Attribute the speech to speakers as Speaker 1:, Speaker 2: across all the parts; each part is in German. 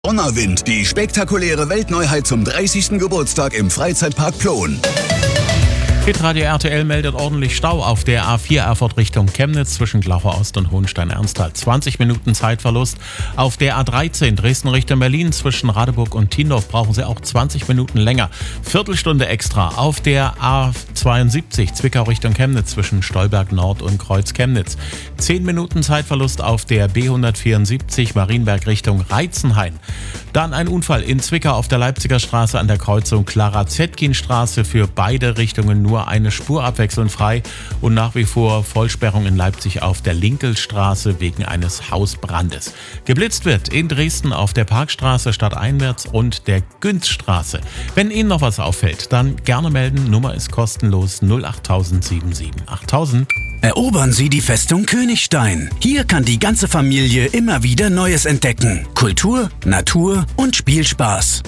Speaker 1: Donnerwind, die spektakuläre Weltneuheit zum 30. Geburtstag im Freizeitpark Plon.
Speaker 2: Hitradio RTL meldet ordentlich Stau auf der A4 Erfurt Richtung Chemnitz zwischen Glaucher Ost und Hohenstein-Ernsthal. 20 Minuten Zeitverlust. Auf der A13 Dresden Richtung Berlin zwischen Radeburg und Tiendorf brauchen Sie auch 20 Minuten länger. Viertelstunde extra. Auf der A72 Zwickau Richtung Chemnitz zwischen Stolberg Nord und Kreuz Chemnitz. 10 Minuten Zeitverlust auf der B174 Marienberg Richtung Reitzenhain. Dann ein Unfall in Zwickau auf der Leipziger Straße an der Kreuzung Clara-Zetkin-Straße. Für beide Richtungen nur eine Spur abwechselnd frei und nach wie vor Vollsperrung in Leipzig auf der Linkelstraße wegen eines Hausbrandes. Geblitzt wird in Dresden auf der Parkstraße stadteinwärts und der Günzstraße. Wenn Ihnen noch was auffällt, dann gerne melden. Nummer ist kostenlos 08077 8000.
Speaker 3: Erobern Sie die Festung Königstein. Hier kann die ganze Familie immer wieder Neues entdecken. Kultur, Natur und Spielspaß.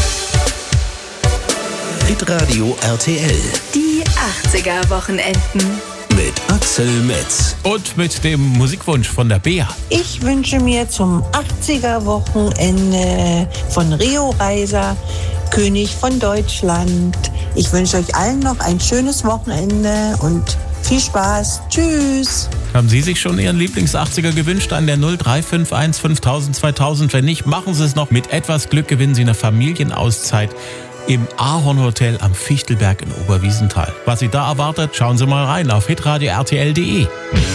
Speaker 4: Hitradio RTL.
Speaker 5: Die 80er-Wochenenden.
Speaker 4: Mit Axel Metz.
Speaker 2: Und mit dem Musikwunsch von der Bea.
Speaker 6: Ich wünsche mir zum 80er-Wochenende von Rio Reiser, König von Deutschland. Ich wünsche euch allen noch ein schönes Wochenende und viel Spaß. Tschüss.
Speaker 2: Haben Sie sich schon Ihren Lieblings-80er gewünscht an der 0351 5000 2000? Wenn nicht, machen Sie es noch. Mit etwas Glück gewinnen Sie eine Familienauszeit im Ahorn Hotel am Fichtelberg in Oberwiesenthal. Was Sie da erwartet, schauen Sie mal rein auf hitradio rtl.de.